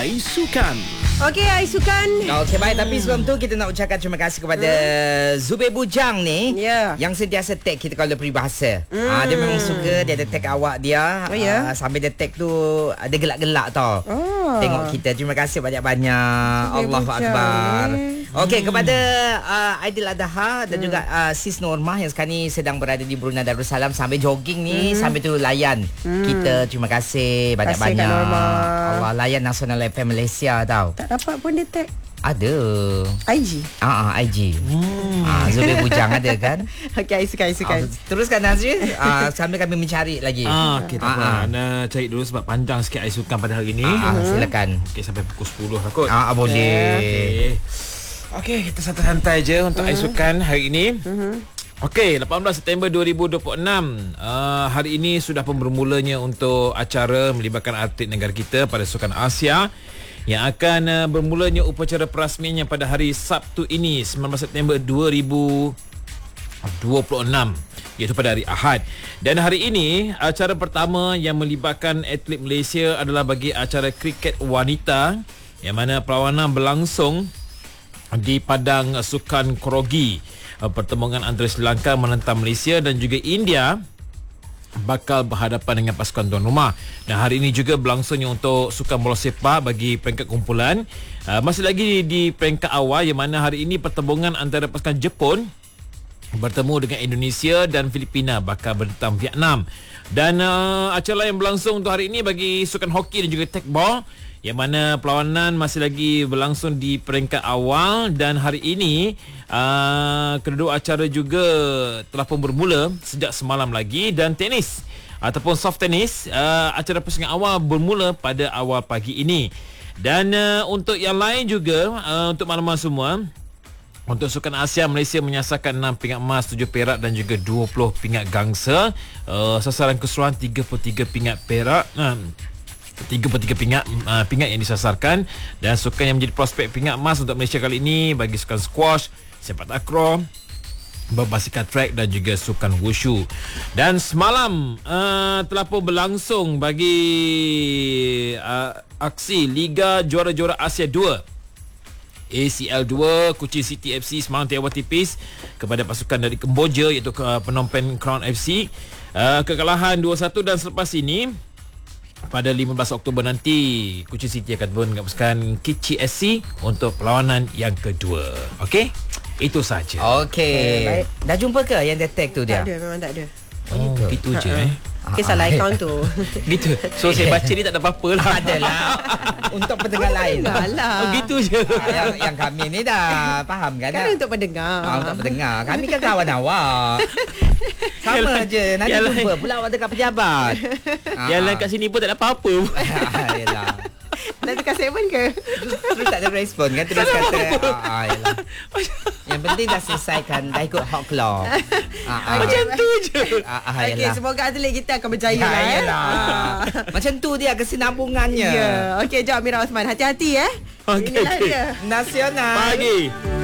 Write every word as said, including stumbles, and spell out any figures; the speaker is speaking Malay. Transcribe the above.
Aisukan. Okey, Aisukan. Okey, baik. Tapi sebelum tu kita nak ucapkan terima kasih kepada hmm. Zubir Bujang ni yeah. yang sentiasa tag kita kalau peribahasa. Hmm. Ah, dia memang suka, dia ada tag awak dia. Oh, yeah. ah, sambil dia tag tu dia gelak-gelak tau. Oh. Tengok kita. Terima kasih banyak-banyak. Allahu Akbar. Eh. Okey, kepada uh, Aidil Adha dan hmm. juga uh, Sis Normah yang sekarang ni sedang berada di Brunei Darussalam sambil jogging ni, hmm. sambil tu layan hmm. kita. Terima kasih banyak-banyak. Allah, layan Nasional F M Malaysia tau. Tak dapat pun dia tag. Ada I G. Ah, ah I G. Hmm. Ah, Zubir Bujang ada kan? Okey, Aisukan, Aisukan. Ah, teruskan Nazri. Ah, sambil kami mencari lagi. Ah, okey, tak apa. Ah, Anda cari dulu sebab panjang sikit Aisukan pada hari ini. Ah, ah, silakan. Okey, sampai pukul sepuluh lah kot. Ah, boleh. Okey. Okey, kita santai-santai je untuk uh-huh. Aisukan hari ini. Uh-huh. Okey, lapan belas September dua ribu dua puluh enam. Uh, hari ini sudah pun bermulanya untuk acara melibatkan atlet negara kita pada Sukan Asia yang akan uh, bermulanya upacara perasmiannya pada hari Sabtu ini, sembilan belas September dua ribu dua puluh enam, iaitu pada hari Ahad. Dan hari ini acara pertama yang melibatkan atlet Malaysia adalah bagi acara kriket wanita yang mana perlawanan berlangsung di padang sukan Korogi. Pertembungan antara Sri Lanka menentang Malaysia dan juga India bakal berhadapan dengan pasukan tuan rumah. Dan hari ini juga berlangsungnya untuk sukan bola sepak bagi peringkat kumpulan. Uh, masih lagi di, di peringkat awal yang mana hari ini pertembungan antara pasukan Jepun bertemu dengan Indonesia dan Filipina bakal menentang Vietnam. Dan uh, acara yang berlangsung untuk hari ini bagi sukan hoki dan juga tekbol, yang mana perlawanan masih lagi berlangsung di peringkat awal. Dan hari ini uh, kedua acara juga telah pun bermula sejak semalam lagi. Dan tenis ataupun soft tennis, uh, acara pusingan awal bermula pada awal pagi ini. Dan uh, untuk yang lain juga, uh, untuk makluman semua, untuk Sukan Asia, Malaysia menyasarkan enam pingat emas, tujuh perak dan juga dua puluh pingat gangsa. uh, Sasaran keseluruhan tiga puluh tiga pingat perak, uh, tiga puluh tiga pingat uh, pingat yang disasarkan. Dan sukan yang menjadi prospek pingat emas untuk Malaysia kali ini bagi sukan squash, sepak takraw, berbasikal track dan juga sukan wushu. Dan semalam uh, telah pun berlangsung bagi uh, aksi Liga Juara-Juara Asia dua, A C L dua, Kuching City F C semalam tiada tipis kepada pasukan dari Kemboja iaitu uh, Phnom Penh Crown F C. Uh, kekalahan dua satu. Dan selepas ini pada lima belas Oktober nanti, Kuching City akan bertemu dengan pasukan Kichi S C untuk perlawanan yang kedua. Okey? Itu saja. Okey. Eh, dah jumpa ke yang dia tag tu dia? Tak ada, memang tak ada. Oh, gitu, gitu je eh. Okay, salah akaun tu. Gitu. So saya baca ni tak ada apa-apa lah. Adalah. Untuk pendengar lain. Salah. Oh, gitu je. yang, yang kami ni dah faham kan? Kan untuk pendengar. Ah, untuk pendengar. Kami kan kawan awak. Sama je. Nanti jumpa pula awak dekat pejabat. Yang lain kat sini pun tak ada apa-apa. Yalah. Dah tukar segmen ke? Terus tak ada respon kan? Terus kata ah, yalah. Yang penting dah selesaikan, dah ikut hot claw. ah, ah. Macam tu je. ah, ah, Okey, semoga atlet kita akan berjaya ya, lah. Eh. Ah. Macam tu dia kesinambungannya. Ya. Okey, jom Amira Osman. Hati-hati eh. Okey, okey. Nasional Pagi.